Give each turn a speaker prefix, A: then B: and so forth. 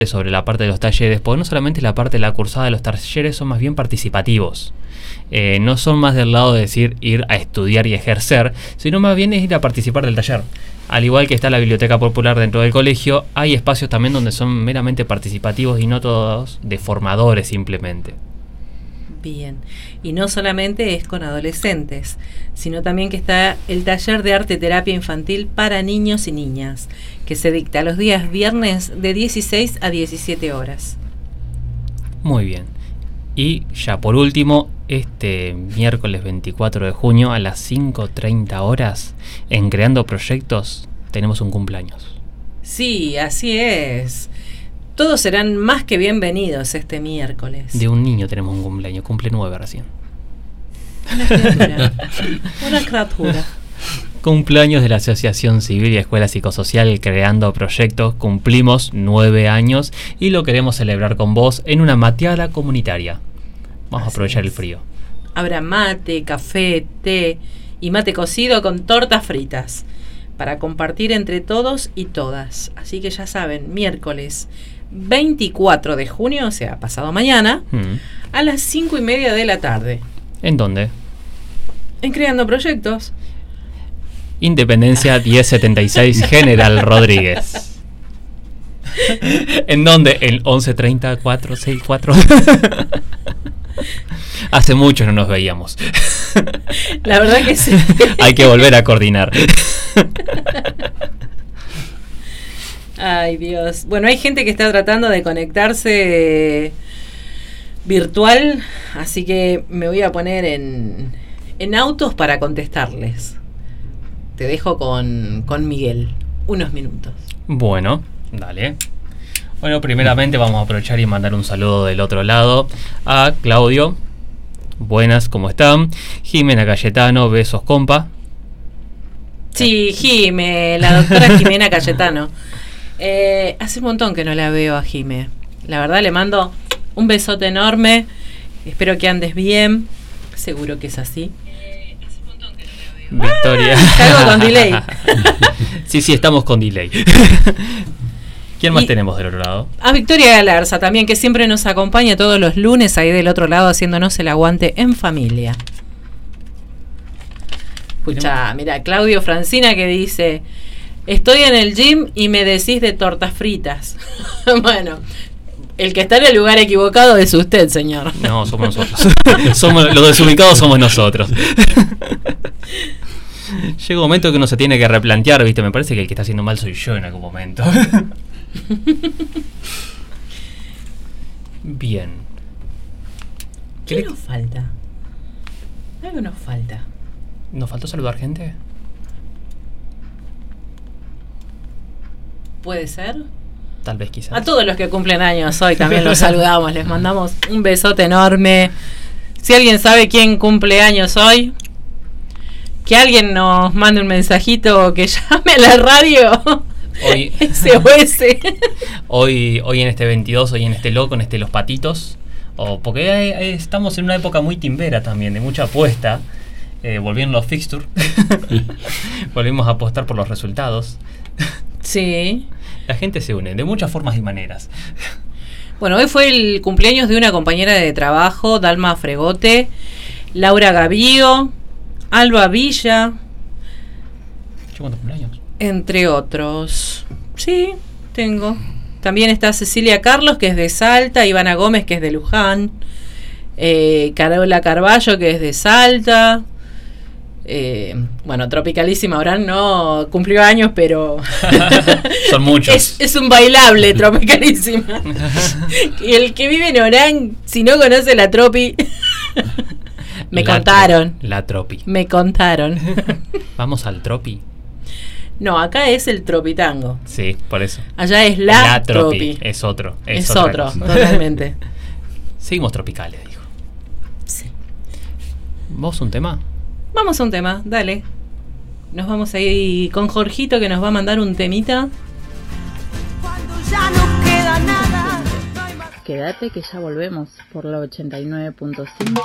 A: sobre la parte de los talleres, porque no solamente la parte de la cursada de los talleres son más bien participativos. No son más del lado de decir ir a estudiar y ejercer, sino más bien es ir a participar del taller. Al igual que está la biblioteca popular dentro del colegio, hay espacios también donde son meramente participativos y no todos de formadores simplemente.
B: Bien, y no solamente es con adolescentes, sino también que está el taller de arte terapia infantil para niños y niñas, que se dicta los días viernes de 16 a 17 horas.
A: Muy bien. Y ya por último, este miércoles 24 de junio a las 5:30 horas, en Creando Proyectos, tenemos un cumpleaños.
B: Sí, así es. Todos serán más que bienvenidos este miércoles.
A: De un niño tenemos un cumpleaños, cumple 9 recién.
B: Una criatura. Una criatura.
A: Cumpleaños de la Asociación Civil y Escuela Psicosocial Creando Proyectos. Cumplimos 9 años y lo queremos celebrar con vos en una mateada comunitaria. Vamos a aprovechar el frío.
B: Habrá mate, café, té y mate cocido con tortas fritas para compartir entre todos y todas. Así que ya saben, miércoles 24 de junio, o sea, pasado mañana, a las 5:30 de la tarde.
A: ¿En dónde?
B: En Creando Proyectos.
A: Independencia 1076 General Rodríguez. ¿En dónde? El 1130 464. Hace mucho no nos veíamos.
B: La verdad que sí.
A: Hay que volver a coordinar.
B: Ay, Dios. Bueno, hay gente que está tratando de conectarse virtual, así que me voy a poner en autos para contestarles. Te dejo con Miguel unos minutos.
A: Bueno, dale. Bueno, primeramente vamos a aprovechar y mandar un saludo del otro lado a Claudio. Buenas, ¿cómo están? Jimena Cayetano, besos, compa.
B: Sí, la doctora Jimena Cayetano. Hace un montón que no la veo a Jime. La verdad, le mando un besote enorme. Espero que andes bien. Seguro que es así.
A: Victoria.
B: Salgo con delay.
A: Sí, estamos con delay. ¿Quién más tenemos del otro lado?
B: A Victoria Galarza también, que siempre nos acompaña todos los lunes ahí del otro lado haciéndonos el aguante en familia. Escucha, mira, Claudio Francina que dice: estoy en el gym y me decís de tortas fritas. Bueno, el que está en el lugar equivocado es usted, señor.
A: No, somos nosotros. Los desubicados somos nosotros. Llega un momento que uno se tiene que replantear, ¿viste? Me parece que el que está haciendo mal soy yo en algún momento. Bien.
B: ¿Qué nos falta? Algo nos falta.
A: ¿Nos faltó saludar gente?
B: ¿Puede ser?
A: Tal vez, quizás.
B: A todos los que cumplen años hoy también los saludamos. Les mandamos un besote enorme. Si alguien sabe quién cumple años hoy, que alguien nos mande un mensajito o que llame a la radio.
A: Hoy,
B: SOS.
A: hoy en este 22, hoy en este loco, en este Los Patitos. Porque estamos en una época muy timbera también, de mucha apuesta. Volvieron los fixtures. Volvimos a apostar por los resultados.
B: Sí.
A: La gente se une de muchas formas y maneras.
B: Bueno, hoy fue el cumpleaños de una compañera de trabajo, Dalma Fregote, Laura Gavío, Alba Villa.
A: ¿Cuántos cumpleaños?
B: Entre otros. Sí, tengo. También está Cecilia Carlos, que es de Salta, Ivana Gómez, que es de Luján, Carola Carballo, que es de Salta. Bueno, Tropicalísima ahora no cumplió años, pero
A: son muchos.
B: Es un bailable Tropicalísima. Y el que vive en Orán, si no conoce la Tropi, me contaron.
A: La Tropi.
B: Me contaron.
A: Vamos al Tropi.
B: No, acá es el Tropitango.
A: Sí, por eso.
B: Allá es la Tropi.
A: Es otro.
B: Es otro, totalmente.
A: Seguimos tropicales, dijo.
B: Sí.
A: ¿Vos un tema?
B: Vamos a un tema, dale. Nos vamos ahí con Jorgito, que nos va a mandar un temita.
C: Cuando ya no queda nada.
D: Quédate que ya volvemos por la 89.5.